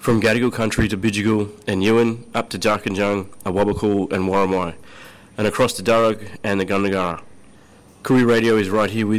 from Gadigal country to Bidjigal and Ewan, up to Jarkanjung, Awabakal and Warramai, and across to Darug and the Gundagara. Koori Radio is right here with